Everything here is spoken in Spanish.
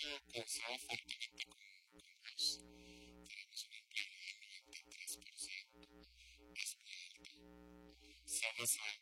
que coincide fuertemente con vos. Tenemos un empleo del 93%, es muy alto. Se ha basado